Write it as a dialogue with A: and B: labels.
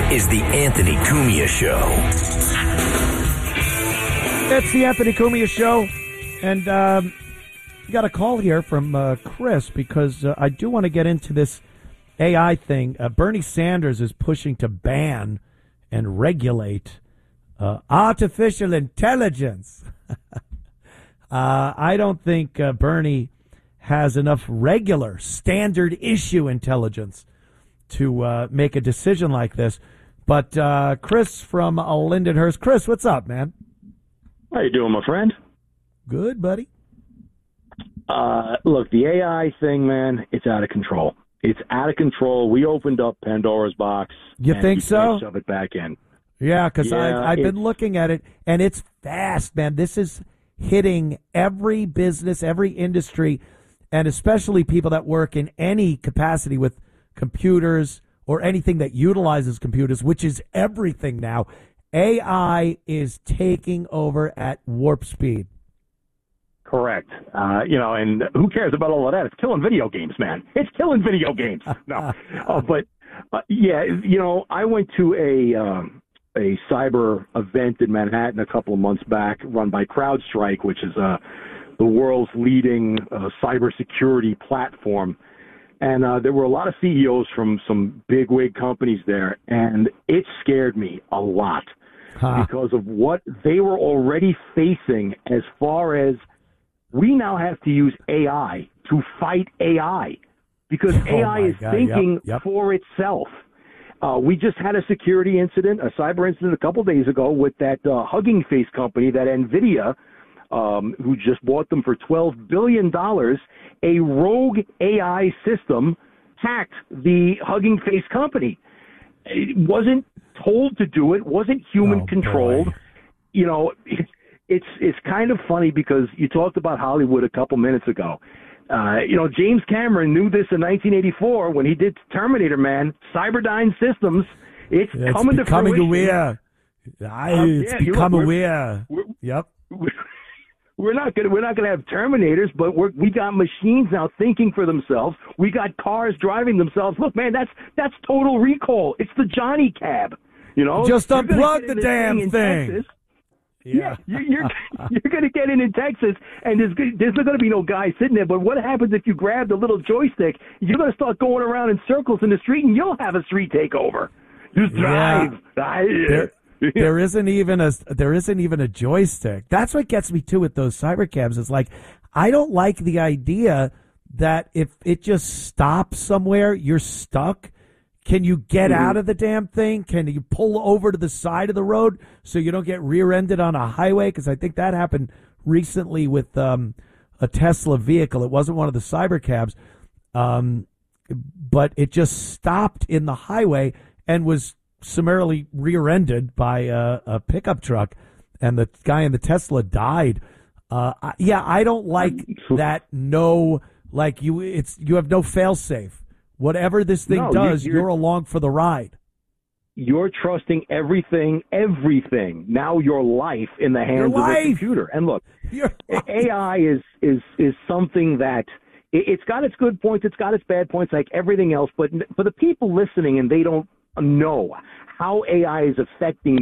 A: is the Anthony Cumia Show.
B: It's the Anthony Cumia Show, and got a call here from Chris because I do want to get into this AI thing. Bernie Sanders is pushing to ban and regulate artificial intelligence. I don't think Bernie has enough regular, standard issue intelligence to make a decision like this. But Chris from Lindenhurst. Chris, what's up, man?
C: How you doing, my friend?
B: Good, buddy.
C: Look, the AI thing, man, it's out of control. It's out of control. We opened up Pandora's box.
B: You think so?
C: Shove it back in.
B: Yeah, because I've been looking at it, and it's fast, man. This is hitting every business, every industry, and especially people that work in any capacity with computers or anything that utilizes computers, which is everything now. AI is taking over at warp speed.
C: Correct. And who cares about all of that? It's killing video games, man. It's killing video games. No. I went to a cyber event in Manhattan a couple of months back run by CrowdStrike, which is the world's leading cybersecurity platform. And there were a lot of CEOs from some big-wig companies there, and it scared me a lot because of what they were already facing as far as we now have to use AI to fight AI because AI is thinking for itself. We just had a security incident, a cyber incident a couple days ago with that Hugging Face company, that NVIDIA, who just bought them for $12 billion. A rogue AI system hacked the Hugging Face company. It wasn't told to do it, wasn't human controlled.
B: Boy.
C: It's kind of funny because you talked about Hollywood a couple minutes ago. James Cameron knew this in 1984 when he did Terminator, man. Cyberdyne Systems, it's coming to fruition.
B: Aware. It's become aware. Yep.
C: We're not gonna have Terminators, but we got machines now thinking for themselves. We got cars driving themselves. Look, man, that's Total Recall. It's the Johnny Cab.
B: Just unplug the damn thing.
C: Texas. Yeah, you're going to get in Texas, and there's not going to be no guy sitting there. But what happens if you grab the little joystick? You're going to start going around in circles in the street, and you'll have a street takeover. Just drive.
B: Yeah. There isn't even a joystick. That's what gets me too with those cybercabs. It's like I don't like the idea that if it just stops somewhere, you're stuck. Can you get out of the damn thing? Can you pull over to the side of the road so you don't get rear-ended on a highway? Because I think that happened recently with a Tesla vehicle. It wasn't one of the cybercabs, but it just stopped in the highway and was summarily rear-ended by a pickup truck, and the guy in the Tesla died. I don't like that. You have no fail-safe. Whatever this thing does, you're along for the ride.
C: You're trusting everything, now your life in the hands of a computer. And look, AI is something that it's got its good points, it's got its bad points, like everything else. But for the people listening and they don't know how AI is affecting